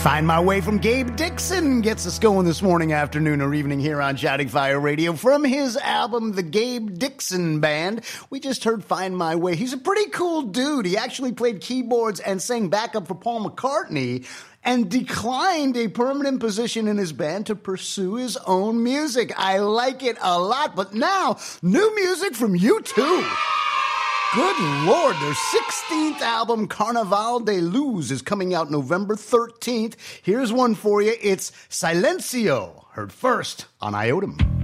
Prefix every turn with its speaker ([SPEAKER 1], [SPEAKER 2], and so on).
[SPEAKER 1] Find My Way from Gabe Dixon gets us going this morning, afternoon, or evening here on Shouting Fire Radio. From his album, The Gabe Dixon Band, we just heard Find My Way. He's a pretty cool dude. He actually played keyboards and sang backup for Paul McCartney and declined a permanent position in his band to pursue his own music. I like it a lot, but now, new music from U2. Good Lord, their 16th album, Carnaval de Luz, is coming out November 13th. Here's one for you. It's Silencio, heard first on Iotum.